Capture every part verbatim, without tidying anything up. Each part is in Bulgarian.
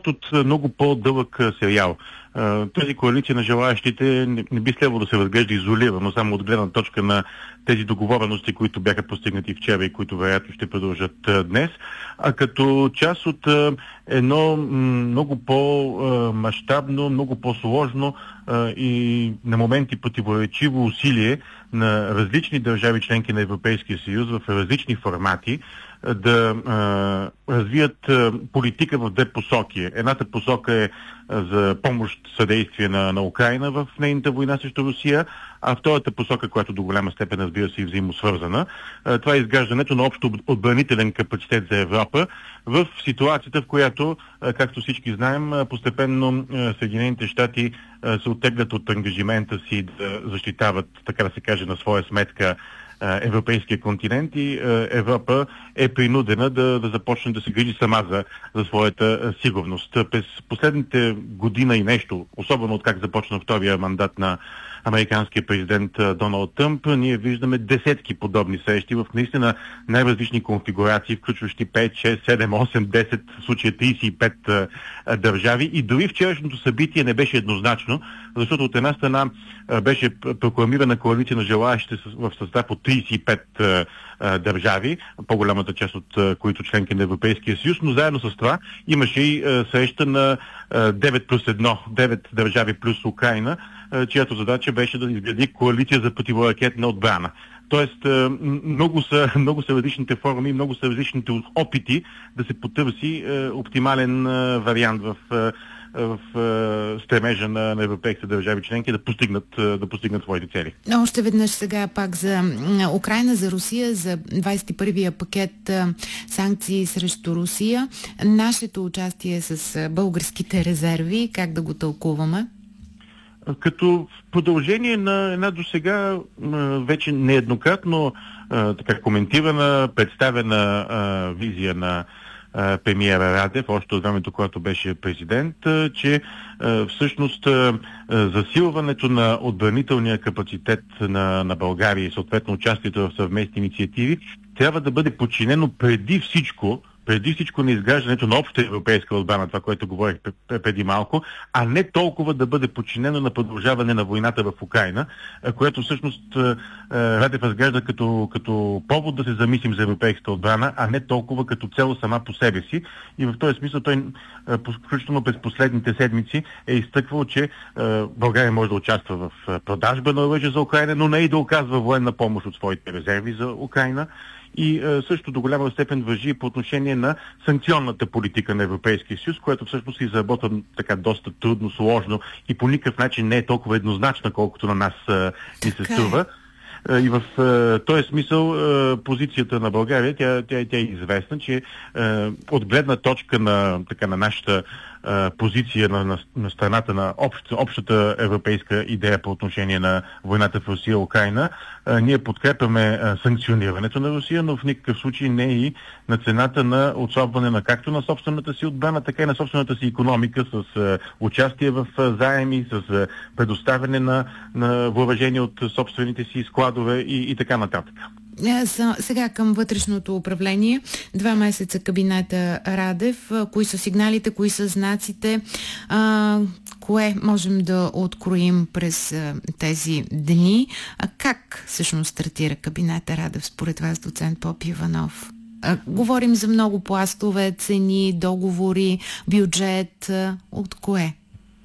част от много по-дълъг сериал. Тази коалиция на желаящите не, не би следвало да се разглежда изолирано, само от гледна точка на тези договорености, които бяха постигнати вчера и които вероятно ще продължат днес, а като част от едно много по-мащабно, много по-сложно и на моменти противоречиво усилие на различни държави членки на Европейския съюз в различни формати да а, развият а, политика в две посоки. Едната посока е а, за помощ, съдействие на, на Украйна в нейната война срещу Русия, а втората посока, която до голяма степен, разбира се, е взаимосвързана, а, това е изграждането на общо отбранителен капацитет за Европа в ситуацията, в която, а, както всички знаем, а, постепенно а, Съединените щати а, се оттеглят от ангажимента си да защитават, така да се каже, на своя сметка европейския континент и Европа е принудена да, да започне да се грижи сама за, за своята сигурност. През последните година и нещо, особено от как започна втория мандат на американския президент Доналд Тръмп, ние виждаме десетки подобни срещи в наистина най-различни конфигурации, включващи пет, шест, седем, осем, десет, в случая тридесет и пет а, държави. И дори вчерашното събитие не беше еднозначно, защото от една страна а, беше прокламирана коалиция на желаящите в състав от тридесет и пет а, а, държави, по-голямата част от а, които членки на Европейския съюз, но заедно с това имаше и а, среща на а, девет плюс едно, девет държави плюс Украйна, чиято задача беше да изгради коалиция за противоракетна отбрана. Тоест, много са, много са различните форми, много са различните опити да се потърси оптимален вариант в, в, в стремежа на, на европейските държави членки да постигнат, да постигнат своите цели. Още веднъж сега пак за Украйна, за Русия, за двадесет и първия пакет санкции срещу Русия. Нашето участие с българските резерви, как да го тълкуваме? Като продължение на една досега вече нееднократно така коментирана, представена а, визия на а, премиера Радев, още от времето, когато беше президент, а, че а, всъщност а, засилването на отбранителния капацитет на, на България и съответно участието в съвместни инициативи трябва да бъде подчинено преди всичко преди всичко на изграждането на обща европейска отбрана, това, което говорих преди малко, а не толкова да бъде подчинено на продължаване на войната в Украйна, което всъщност Радев разглежда като, като повод да се замислим за европейската отбрана, а не толкова като цел сама по себе си. И в този смисъл той, включително през последните седмици, е изтъквал, че България може да участва в продажба на оръжие за Украйна, но не и да оказва военна помощ от своите резерви за Украйна. И е, също до голяма степен важи по отношение на санкционната политика на Европейския съюз, която всъщност е изработва така доста трудно, сложно и по никакъв начин не е толкова еднозначна, колкото на нас е, ни се струва. Е, и в е, този смисъл е, позицията на България, тя, тя, тя е известна, че е, от гледна точка на, така, на нашата позиция на, на, на страната на общ, общата европейска идея по отношение на войната в Русия и Украйна, а, ние подкрепяме а, санкционирането на Русия, но в никакъв случай не и на цената на отслабване на както на собствената си отбрана, така и на собствената си икономика с а, участие в а, заеми, с а, предоставяне на, на въоръжение от собствените си складове и, и така нататък. Сега към вътрешното управление. Два месеца кабинета Радев. Кои са сигналите, кои са знаците? А, кое можем да откроим през а, тези дни? А как всъщност стартира кабинета Радев според вас, доцент Попиванов? А, говорим за много пластове, цени, договори, бюджет. А, от кое?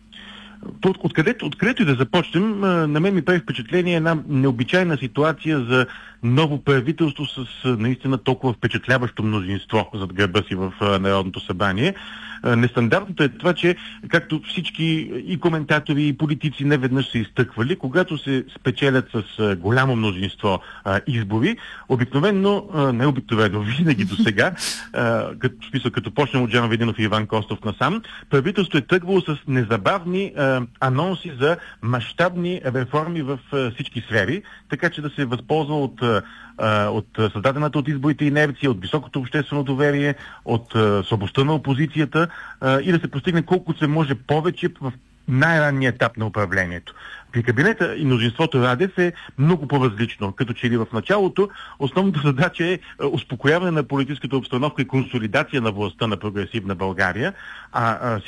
Откъдето, откъдето и да започнем, на мен ми прави впечатление една необичайна ситуация за ново правителство с наистина толкова впечатляващо мнозинство зад гърба си в Народното събрание. Нестандартното е това, че както всички и коментатори, и политици не веднъж са изтъквали, когато се спечелят с голямо мнозинство а, избори, обикновено, а, не обикновено, винаги до сега, като, смисъл, като почнем от Жан Виденов и Иван Костов насам, правителството е тръгвало с незабавни а, анонси за мащабни реформи в а, всички сфери, така че да се възползва от от създадената от изборите инерция, от високото обществено доверие, от слабостта на опозицията и да се постигне колкото се може повече в най-ранния етап на управлението. При кабинета и мнозинството Радев е много по-различно. Като че ли в началото основната задача е успокояване на политическата обстановка и консолидация на властта на прогресивна България, а